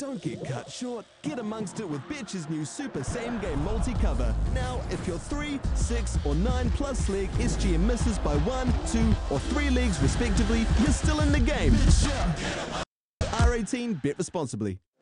Don't get cut short. Get amongst it with Betch's new Super Same Game multi-cover. Now, if you're 3, 6 or 9 plus leg SGM misses by 1, 2 or 3 legs respectively, you're still in the game. R18, bet responsibly.